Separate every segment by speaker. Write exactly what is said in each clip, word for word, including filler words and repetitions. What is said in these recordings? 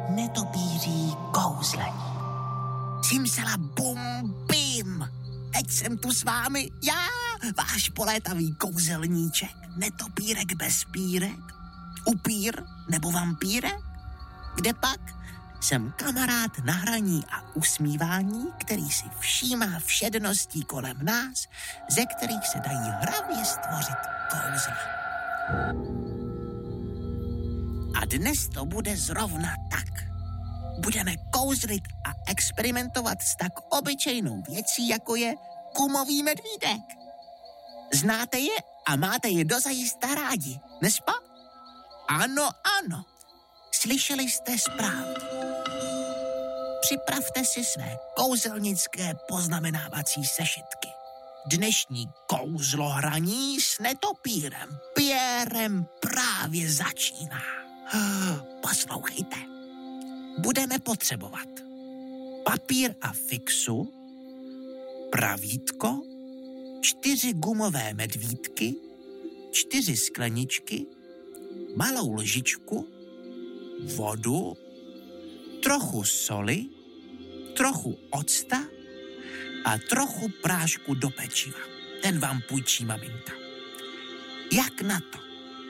Speaker 1: netopíří kouzlení. Simsala bum bim, teď jsem tu s vámi, já, váš polétavý kouzelníček, netopírek bez pírek, upír nebo vampírek? Kde pak? Jsem kamarád na hraní a usmívání, který si všímá všedností kolem nás, ze kterých se dají hravě stvořit kouzla. A dnes to bude zrovna tak. Budeme kouzlit a experimentovat s tak obyčejnou věcí, jako je gumový medvídek. Znáte je a máte je dozajista rádi, nespa? Ano, ano. Slyšeli jste správně. Připravte si své kouzelnické poznamenávací sešitky. Dnešní kouzlohraní s netopírem Pierrem právě začíná. Poslouchejte. Budeme potřebovat papír a fixu, pravítko, čtyři gumové medvídky, čtyři skleničky, malou lžičku, vodu, trochu soli, trochu octa a trochu prášku do pečiva. Ten vám půjčí maminka. Jak na to?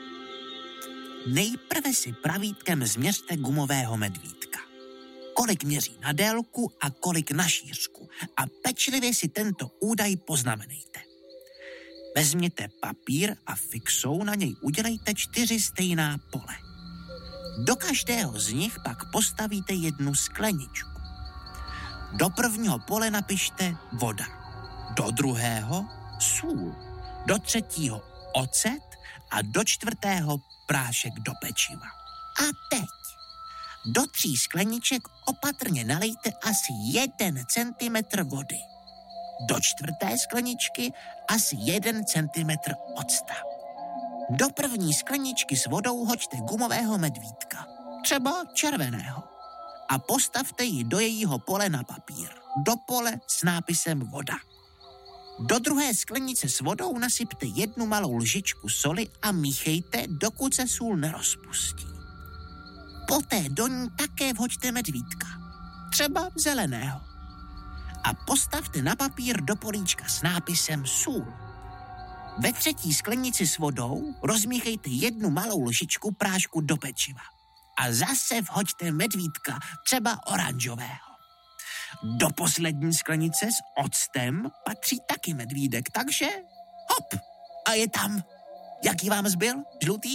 Speaker 1: Nejprve si pravítkem změřte gumového medvídka. Kolik měří na délku a kolik na šířku a pečlivě si tento údaj poznamenejte. Vezměte papír a fixou na něj udělejte čtyři stejná pole. Do každého z nich pak postavíte jednu skleničku. Do prvního pole napište voda, do druhého sůl, do třetího ocet a do čtvrtého prášek do pečiva. A teď do tří skleniček opatrně nalejte asi jeden centimetr vody. Do čtvrté skleničky asi jeden centimetr octa. Do první skleničky s vodou hoďte gumového medvídka, třeba červeného, a postavte ji do jejího pole na papír, do pole s nápisem voda. Do druhé sklenice s vodou nasypte jednu malou lžičku soli a míchejte, dokud se sůl nerozpustí. Poté do ní také vhoďte medvídka, třeba zeleného, a postavte na papír do políčka s nápisem sůl. Ve třetí sklenici s vodou rozmíchejte jednu malou lžičku prášku do pečiva a zase vhoďte medvídka, třeba oranžového. Do poslední sklenice s octem patří taky medvídek, takže hop, a je tam. Jaký vám zbyl? Žlutý?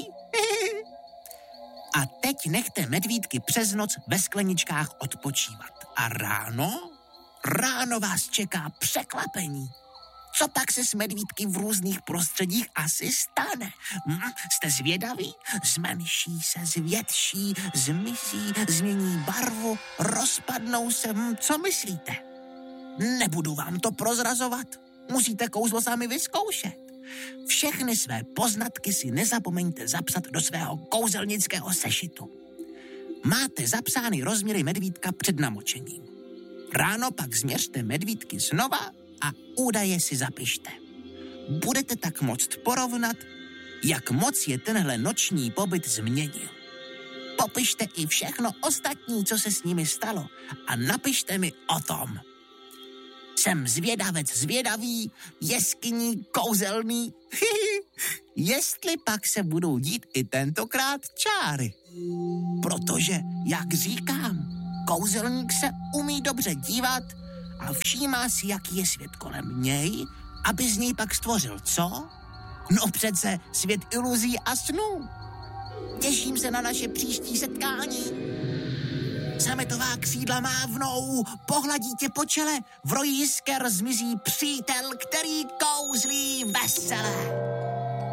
Speaker 1: A teď nechte medvídky přes noc ve skleničkách odpočívat. A ráno, ráno vás čeká překvapení. Co pak se s medvídky v různých prostředích asi stane? Hm, jste zvědaví? Zmenší se, zvětší, zmizí, změní barvu, rozpadnou se. Hm, co myslíte? Nebudu vám to prozrazovat. Musíte kouzlo sami vyzkoušet. Všechny své poznatky si nezapomeňte zapsat do svého kouzelnického sešitu. Máte zapsány rozměry medvídka před namočením. Ráno pak změřte medvídky znova a údaje si zapište. Budete tak moct porovnat, jak moc je tenhle noční pobyt změnil. Popište i všechno ostatní, co se s nimi stalo, a napište mi o tom. Jsem zvědavec zvědavý, jeskyní kouzelný, jestli pak se budou dít i tentokrát čáry. Protože, jak říkám, kouzelník se umí dobře dívat a všímá si, jaký je svět kolem něj, aby z něj pak stvořil co? No přece svět iluzí a snů. Těším se na naše příští setkání. Sametová křídla mávnou, pohladí tě po čele, v roji jisker zmizí přítel, který kouzlí vesele.